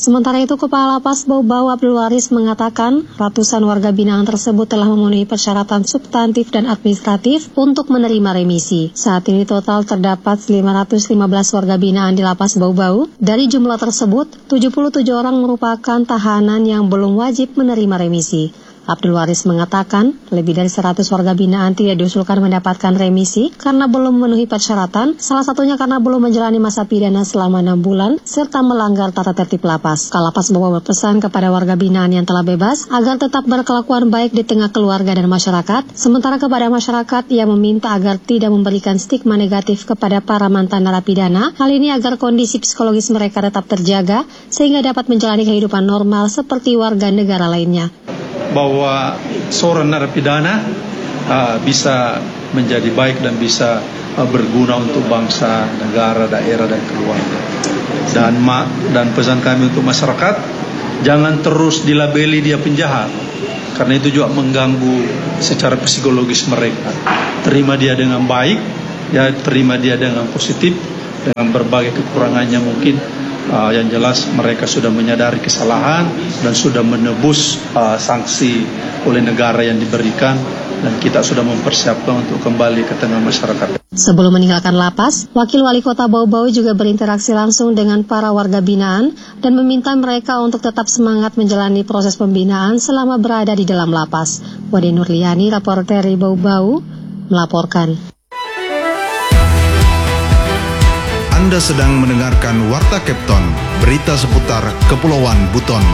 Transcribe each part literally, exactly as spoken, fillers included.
Sementara itu, Kepala Lapas Bau-Bau Abdul Waris mengatakan ratusan warga binaan tersebut telah memenuhi persyaratan substantif dan administratif untuk menerima remisi. Saat ini total terdapat lima ratus lima belas warga binaan di Lapas Bau-Bau. Dari jumlah tersebut, tujuh puluh tujuh orang merupakan tahanan yang belum wajib menerima remisi. Abdul Waris mengatakan lebih dari seratus warga binaan tidak diusulkan mendapatkan remisi karena belum memenuhi persyaratan, salah satunya karena belum menjalani masa pidana selama enam bulan serta melanggar tata tertib lapas. Kalapas Bau berpesan kepada warga binaan yang telah bebas agar tetap berkelakuan baik di tengah keluarga dan masyarakat, sementara kepada masyarakat ia meminta agar tidak memberikan stigma negatif kepada para mantan narapidana, hal ini agar kondisi psikologis mereka tetap terjaga sehingga dapat menjalani kehidupan normal seperti warga negara lainnya. Bahwa seorang narapidana uh, bisa menjadi baik dan bisa uh, berguna untuk bangsa, negara, daerah, dan keluarga. Dan ma- dan pesan kami untuk masyarakat, jangan terus dilabeli dia penjahat, karena itu juga mengganggu secara psikologis mereka. Terima dia dengan baik, ya terima dia dengan positif, dengan berbagai kekurangannya mungkin. Uh, yang jelas mereka sudah menyadari kesalahan dan sudah menebus uh, sanksi oleh negara yang diberikan, dan kita sudah mempersiapkan untuk kembali ke tengah masyarakat. Sebelum meninggalkan lapas, Wakil Wali Kota Bau-Bau juga berinteraksi langsung dengan para warga binaan dan meminta mereka untuk tetap semangat menjalani proses pembinaan selama berada di dalam lapas. Wade Nurliani, reporter dari Bau-Bau, melaporkan. Anda sedang mendengarkan Warta Kepton, berita seputar Kepulauan Buton.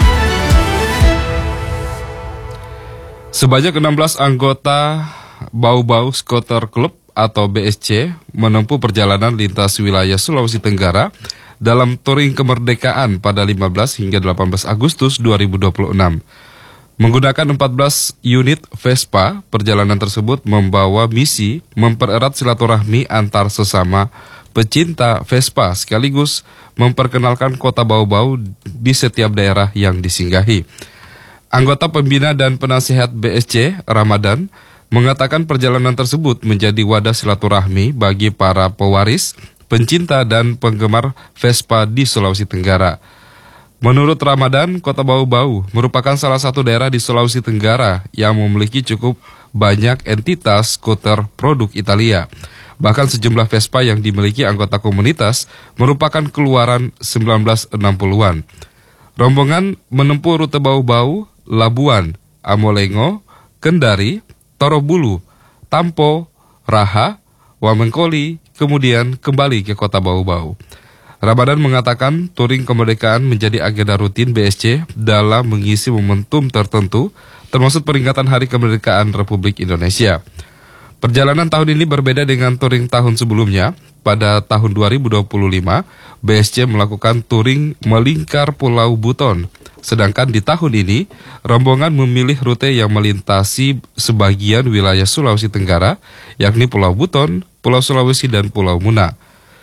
Sebanyak enam belas anggota Bau-Bau Scooter Club atau B S C menempuh perjalanan lintas wilayah Sulawesi Tenggara dalam touring kemerdekaan pada lima belas hingga delapan belas Agustus dua ribu dua puluh enam. Menggunakan empat belas unit Vespa, perjalanan tersebut membawa misi mempererat silaturahmi antar sesama pecinta Vespa sekaligus memperkenalkan kota Bau-Bau di setiap daerah yang disinggahi. Anggota pembina dan penasihat B S C, Ramadan, mengatakan perjalanan tersebut menjadi wadah silaturahmi bagi para pewaris, pencinta dan penggemar Vespa di Sulawesi Tenggara. Menurut Ramadan, kota Bau-Bau merupakan salah satu daerah di Sulawesi Tenggara yang memiliki cukup banyak entitas skuter produk Italia. Bahkan sejumlah Vespa yang dimiliki anggota komunitas merupakan keluaran sembilan belas enam puluhan. Rombongan menempuh rute Bau-Bau, Labuan, Amolengo, Kendari, Torobulu, Tampo, Raha, Wamengkoli, kemudian kembali ke kota Bau-Bau. Ramadan mengatakan touring kemerdekaan menjadi agenda rutin B S C dalam mengisi momentum tertentu, termasuk peringatan Hari Kemerdekaan Republik Indonesia. Perjalanan tahun ini berbeda dengan touring tahun sebelumnya. Pada tahun dua ribu dua puluh lima, B S C melakukan touring melingkar Pulau Buton. Sedangkan di tahun ini, rombongan memilih rute yang melintasi sebagian wilayah Sulawesi Tenggara, yakni Pulau Buton, Pulau Sulawesi, dan Pulau Muna.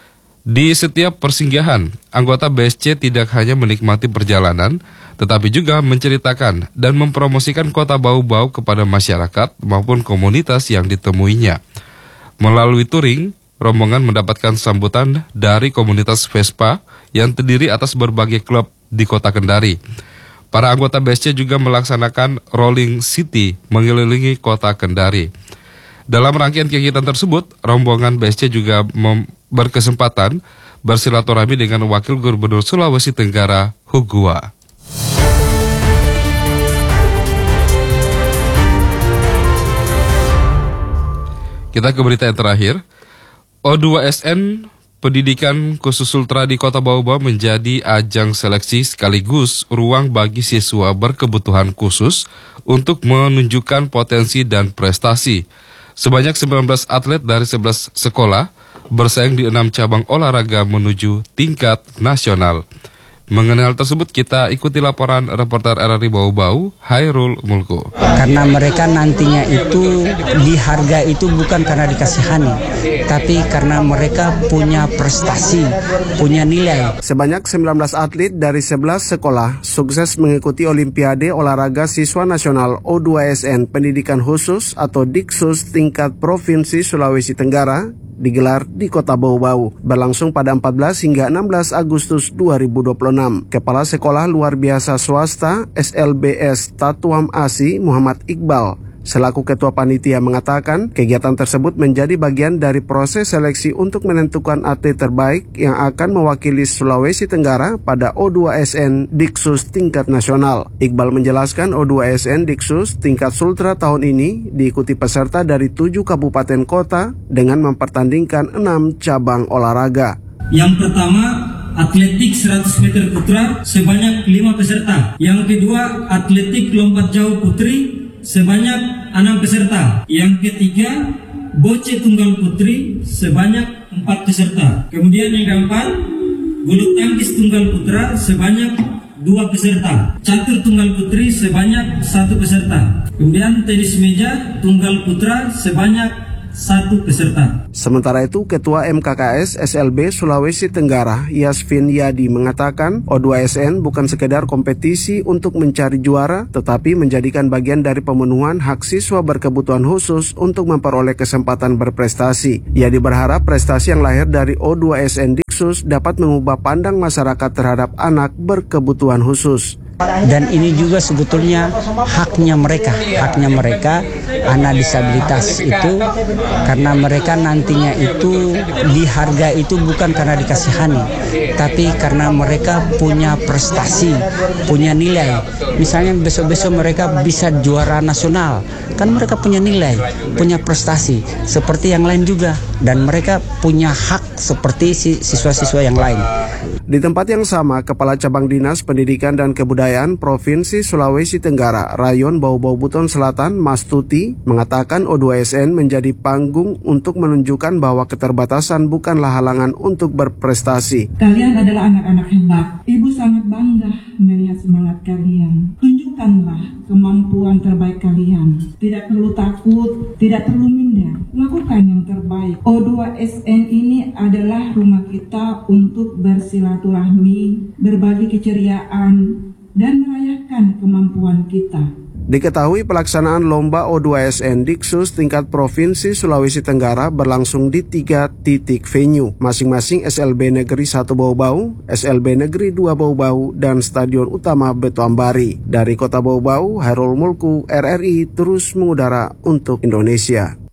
Di setiap persinggahan, anggota B S C tidak hanya menikmati perjalanan, tetapi juga menceritakan dan mempromosikan kota Bau-Bau kepada masyarakat maupun komunitas yang ditemuinya. Melalui touring, rombongan mendapatkan sambutan dari komunitas Vespa yang terdiri atas berbagai klub di kota Kendari. Para anggota B S C juga melaksanakan Rolling City mengelilingi kota Kendari. Dalam rangkaian kegiatan tersebut, rombongan B S C juga mem- berkesempatan bersilaturahmi dengan Wakil Gubernur Sulawesi Tenggara, Hugua. Kita ke berita yang terakhir. O dua S N Pendidikan Khusus Ultra di Kota Bau-Bau menjadi ajang seleksi sekaligus ruang bagi siswa berkebutuhan khusus untuk menunjukkan potensi dan prestasi. Sebanyak sembilan belas atlet dari sebelas sekolah bersaing di enam cabang olahraga menuju tingkat nasional. Mengenai hal tersebut, kita ikuti laporan reporter R R I Bau-Bau, Hairul Mulku. Karena mereka nantinya itu diharga itu bukan karena dikasihani, tapi karena mereka punya prestasi, punya nilai. Sebanyak sembilan belas atlet dari sebelas sekolah sukses mengikuti Olimpiade Olahraga Siswa Nasional O dua S N Pendidikan Khusus atau Diksus tingkat Provinsi Sulawesi Tenggara digelar di Kota Bau-Bau, berlangsung pada empat belas hingga enam belas Agustus dua ribu dua puluh enam. Kepala Sekolah Luar Biasa Swasta S L B S Tatuam Asi Muhammad Iqbal selaku Ketua Panitia mengatakan kegiatan tersebut menjadi bagian dari proses seleksi untuk menentukan atlet terbaik yang akan mewakili Sulawesi Tenggara pada O dua S N Diksus tingkat nasional. Iqbal menjelaskan O dua S N Diksus tingkat Sultra tahun ini diikuti peserta dari tujuh kabupaten kota dengan mempertandingkan enam cabang olahraga. Yang pertama, atletik seratus meter putra sebanyak lima peserta. Yang kedua, atletik lompat jauh putri sebanyak enam peserta. Yang ketiga, boce tunggal putri sebanyak empat peserta. Kemudian yang keempat, bulu tangkis tunggal putra sebanyak dua peserta. Catur tunggal putri sebanyak satu peserta. Kemudian tenis meja tunggal putra sebanyak satu peserta. Sementara itu, Ketua M K K S S L B Sulawesi Tenggara, Yasvin Yadi mengatakan O dua S N bukan sekedar kompetisi untuk mencari juara, tetapi menjadikan bagian dari pemenuhan hak siswa berkebutuhan khusus untuk memperoleh kesempatan berprestasi. Yadi berharap prestasi yang lahir dari O dua S N Diksus dapat mengubah pandang masyarakat terhadap anak berkebutuhan khusus. Dan ini juga sebetulnya haknya mereka, haknya mereka anak disabilitas itu, karena mereka nantinya itu dihargai itu bukan karena dikasihani, tapi karena mereka punya prestasi, punya nilai. Misalnya besok-besok mereka bisa juara nasional, kan mereka punya nilai, punya prestasi seperti yang lain juga, dan mereka punya hak seperti siswa-siswa yang lain. Di tempat yang sama, Kepala Cabang Dinas Pendidikan dan Kebudayaan Provinsi Sulawesi Tenggara, Rayon Bau-Bau Buton Selatan, Mas Tuti, mengatakan O dua S N menjadi panggung untuk menunjukkan bahwa keterbatasan bukanlah halangan untuk berprestasi. Kalian adalah anak-anak hebat. Ibu sangat bangga melihat semangat kalian. Tunjukkanlah kemampuan terbaik kalian. Tidak perlu takut, tidak perlu minder. Lakukan yang terbaik. O dua S N ini adalah rumah kita untuk bersilaturahmi, berbagi keceriaan, dan merayakan kemampuan kita. Diketahui pelaksanaan lomba O dua S N Diksus tingkat Provinsi Sulawesi Tenggara berlangsung di tiga titik venue, masing-masing S L B Negeri satu Bau-Bau, S L B Negeri dua Bau-Bau, dan Stadion Utama Beto Ambari. Dari Kota Bau-Bau, Hairul Mulku, R R I terus mengudara untuk Indonesia.